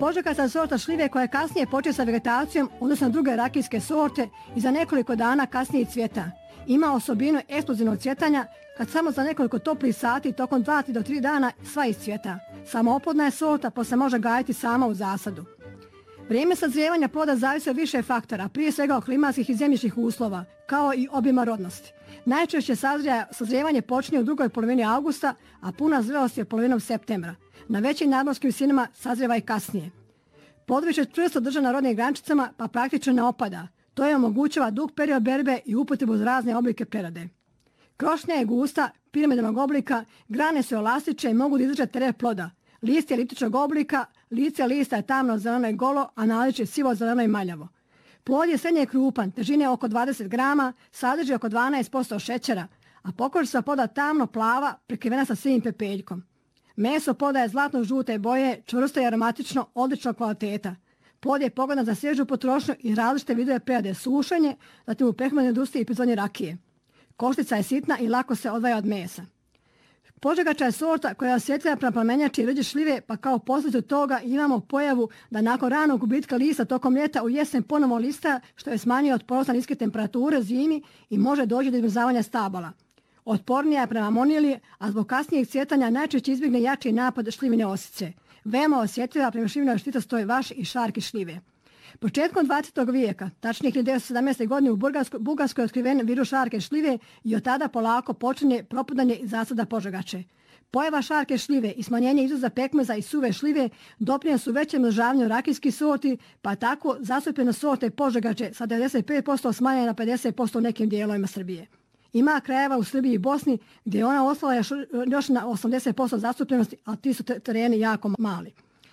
Požegača sorta šljive koja kasnije počne sa vegetacijom, odnosno druge rakijske sorte i za nekoliko dana kasnije cvjeta. Ima osobinu eksplozivnog cvjetanja kad samo za nekoliko toplih sati tokom 2 do 3 dana sva iscvjeta. Samooplodna je sorta pa se može gajiti sama u zasadu. Vrijeme sazrijevanja ploda zavisi od više faktora, prije svega od klimatskih i zemljišnih uslova, kao i obima rodnosti. Najčešće sazrijevanje počinje u drugoj polovini avgusta, a puna zrelost je polovinom septembra. Na većim nadmorskim visinama sazrijeva i kasnije. Područje čvrsto drže na rodnim grančicama, pa praktično ne opada. To je omogućava dug period berbe i upotrebu za razne oblike prerade. Krošnja je gusta, piramidalnog oblika, grane su elastične i mogu da izdržati teret ploda. List je eliptičnog oblika, lice lista je tamno zeleno i golo, a naličje sivo zeleno i maljavo. Plod je srednje krupan, težine oko 20 grama, sadrži oko 12% šećera, a pokožica ploda tamno plava, prekrivena sa sivim pepeljkom. Meso ploda je zlatno-žute boje, čvrsto i aromatično, odličnog kvaliteta. Plod je pogodan za svježu potrošnju i različite vidove prerade, sušenje, zatim u prehrambenoj industriji i proizvodnji rakije. Koštica je sitna i lako se odvaja od mesa. Požegača je sorta koja je osjetljiva prema plamenjači i rđe šljive, pa kao posljedicu toga imamo pojavu da nakon ranog gubitka lista tokom ljeta u jesen ponovo lista, što je smanjuje otpornost na niske temperature zimi i može doći do izmrzavanja stabala. Otpornija je prema amonijeli, a zbog kasnijeg cvjetanja najčešće izbjegne jači napad šljivine osice. Veoma osjetljiva prema šljivinoj štitostoji vaš i šarki šljive. Početkom 20. vijeka, tačnije 1917. godine u Bugarskoj je otkriven virus šarke šljive i od tada polako počinje propadanje i zasada požegače. Pojava šarke šljive i smanjenje izvoza pekmeza i suve šljive doprinijeli su većem umnožavanju rakijskih sorti, pa tako zastupljenost sorte požegače sa 95% smanjena na 50% u nekim dijelovima Srbije. Ima krajeva u Srbiji i Bosni gdje je ona ostala još na 80% zastupljenosti, ali ti su tereni jako mali.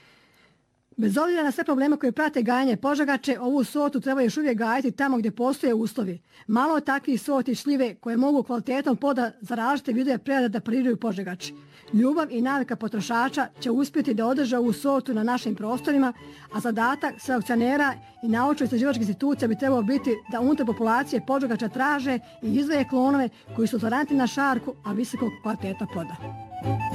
Bez obzira na sve probleme koje prate gajanje požegače, ovu sortu treba još uvijek gajati tamo gdje postoje uslovi. Malo je takvih sorti šljive koje mogu kvalitetom ploda za različite vidove prerade da pariraju požegači. Ljubav i navika potrošača će uspjeti da održe ovu sortu na našim prostorima, a zadatak selekcionera i naučno-istraživačkih institucija bi trebao biti da unutar populacije požegača traže i izvoje klonove koji su tolerantni na šarku, a visokog kvaliteta ploda.